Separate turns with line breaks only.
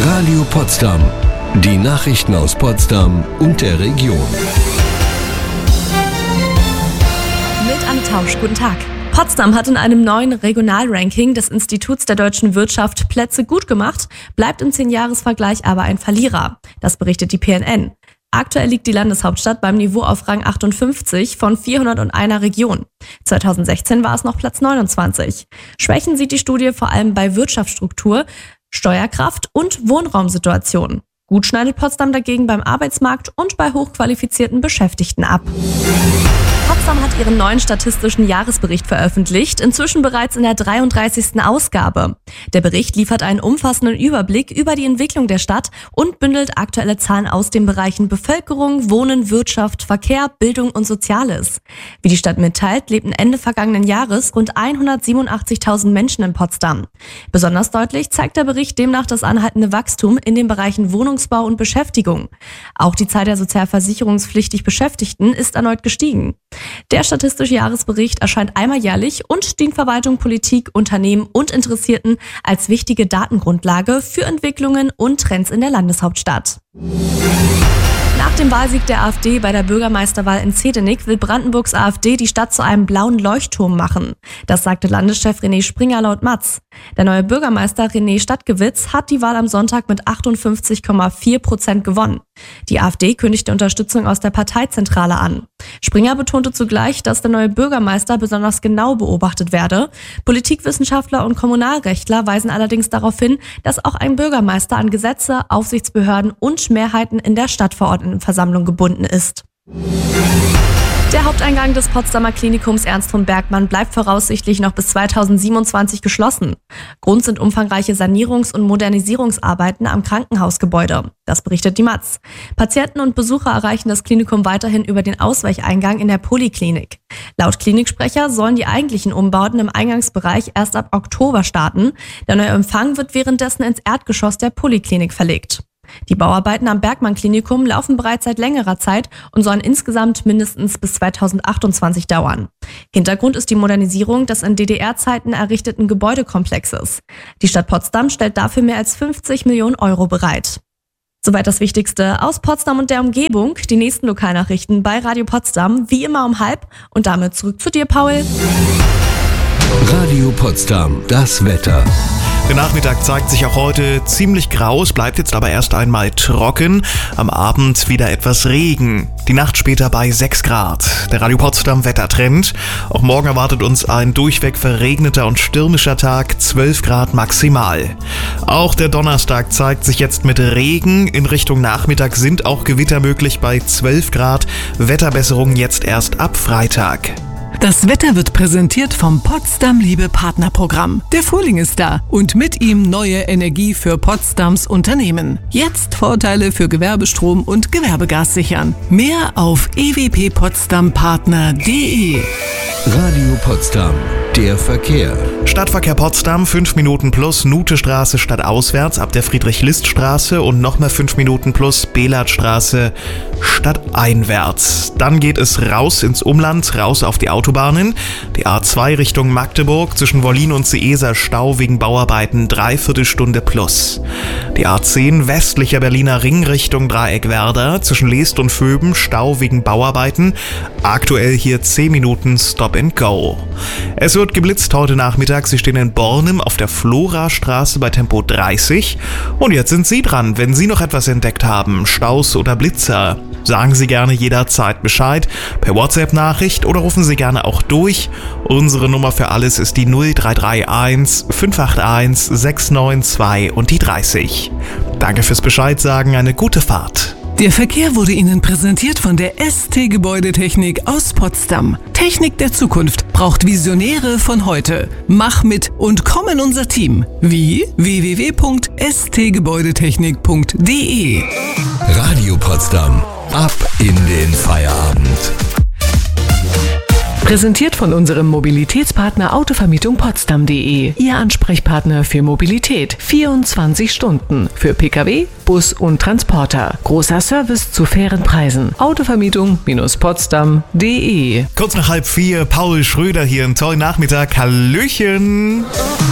Radio Potsdam. Die Nachrichten aus Potsdam und der Region.
Mit Anne Tausch, guten Tag. Potsdam hat in einem neuen Regionalranking des Instituts der deutschen Wirtschaft Plätze gut gemacht, bleibt im 10-Jahres-Vergleich aber ein Verlierer. Das berichtet die PNN. Aktuell liegt die Landeshauptstadt beim Niveau auf Rang 58 von 401 Region. 2016 war es noch Platz 29. Schwächen sieht die Studie vor allem bei Wirtschaftsstruktur, Steuerkraft und Wohnraumsituation. Gut schneidet Potsdam dagegen beim Arbeitsmarkt und bei hochqualifizierten Beschäftigten ab. Potsdam hat ihren neuen statistischen Jahresbericht veröffentlicht, inzwischen bereits in der 33. Ausgabe. Der Bericht liefert einen umfassenden Überblick über die Entwicklung der Stadt und bündelt aktuelle Zahlen aus den Bereichen Bevölkerung, Wohnen, Wirtschaft, Verkehr, Bildung und Soziales. Wie die Stadt mitteilt, lebten Ende vergangenen Jahres rund 187.000 Menschen in Potsdam. Besonders deutlich zeigt der Bericht demnach das anhaltende Wachstum in den Bereichen Wohnungsbau und Beschäftigung. Auch die Zahl der sozialversicherungspflichtig Beschäftigten ist erneut gestiegen. Der statistische Jahresbericht erscheint einmal jährlich und dient Verwaltung, Politik, Unternehmen und Interessierten als wichtige Datengrundlage für Entwicklungen und Trends in der Landeshauptstadt. Nach dem Wahlsieg der AfD bei der Bürgermeisterwahl in Zehdenick will Brandenburgs AfD die Stadt zu einem blauen Leuchtturm machen. Das sagte Landeschef René Springer laut Matz. Der neue Bürgermeister René Stadtgewitz hat die Wahl am Sonntag mit 58,4% gewonnen. Die AfD kündigte Unterstützung aus der Parteizentrale an. Springer betonte zugleich, dass der neue Bürgermeister besonders genau beobachtet werde. Politikwissenschaftler und Kommunalrechtler weisen allerdings darauf hin, dass auch ein Bürgermeister an Gesetze, Aufsichtsbehörden und Mehrheiten in der Stadtverordnetenversammlung gebunden ist. Der Haupteingang des Potsdamer Klinikums Ernst von Bergmann bleibt voraussichtlich noch bis 2027 geschlossen. Grund sind umfangreiche Sanierungs- und Modernisierungsarbeiten am Krankenhausgebäude. Das berichtet die Matz. Patienten und Besucher erreichen das Klinikum weiterhin über den Ausweicheingang in der Poliklinik. Laut Kliniksprecher sollen die eigentlichen Umbauten im Eingangsbereich erst ab Oktober starten. Der neue Empfang wird währenddessen ins Erdgeschoss der Poliklinik verlegt. Die Bauarbeiten am Bergmann-Klinikum laufen bereits seit längerer Zeit und sollen insgesamt mindestens bis 2028 dauern. Hintergrund ist die Modernisierung des in DDR-Zeiten errichteten Gebäudekomplexes. Die Stadt Potsdam stellt dafür mehr als 50 Millionen Euro bereit. Soweit das Wichtigste aus Potsdam und der Umgebung. Die nächsten Lokalnachrichten bei Radio Potsdam, wie immer um 12:30. Und damit zurück zu dir, Paul.
Radio Potsdam, das Wetter.
Der Nachmittag zeigt sich auch heute ziemlich grau, es bleibt jetzt aber erst einmal trocken. Am Abend wieder etwas Regen. Die Nacht später bei 6 Grad. Der Radio Potsdam Wettertrend. Auch morgen erwartet uns ein durchweg verregneter und stürmischer Tag, 12 Grad maximal. Auch der Donnerstag zeigt sich jetzt mit Regen. In Richtung Nachmittag sind auch Gewitter möglich bei 12 Grad. Wetterbesserung jetzt erst ab Freitag.
Das Wetter wird präsentiert vom Potsdam Liebe Partnerprogramm. Der Frühling ist da und mit ihm neue Energie für Potsdams Unternehmen. Jetzt Vorteile für Gewerbestrom und Gewerbegas sichern. Mehr auf ewppotsdampartner.de.
Radio Potsdam, der Verkehr.
Stadtverkehr Potsdam, 5 Minuten plus Nutestraße stadtauswärts ab der Friedrich-List-Straße und nochmal 5 Minuten plus Belardstraße stadteinwärts. Dann geht es raus ins Umland, raus auf die Autobahnen. Die A2 Richtung Magdeburg zwischen Wollin und Seeser Stau wegen Bauarbeiten 3/4 Stunde plus. Die A10 westlicher Berliner Ring Richtung Dreieckwerder zwischen Leest und Vöben Stau wegen Bauarbeiten. Aktuell hier 10 Minuten Stop and Go. Es wird geblitzt heute Nachmittag. Sie stehen in Bornem auf der Florastraße bei Tempo 30. Und jetzt sind Sie dran, wenn Sie noch etwas entdeckt haben, Staus oder Blitzer. Sagen Sie gerne jederzeit Bescheid, per WhatsApp-Nachricht oder rufen Sie gerne auch durch. Unsere Nummer für alles ist die 0331 581 692 und die 30. Danke fürs Bescheid sagen, eine gute Fahrt.
Der Verkehr wurde Ihnen präsentiert von der ST Gebäudetechnik aus Potsdam. Technik der Zukunft braucht Visionäre von heute. Mach mit und komm in unser Team. Wie? www.stgebäudetechnik.de.
Radio Potsdam, ab in den Feierabend.
Präsentiert von unserem Mobilitätspartner Autovermietung Potsdam.de. Ihr Ansprechpartner für Mobilität. 24 Stunden. Für Pkw, Bus und Transporter. Großer Service zu fairen Preisen. Autovermietung-potsdam.de.
Kurz nach 3:30, Paul Schröder hier. Einen tollen Nachmittag. Hallöchen.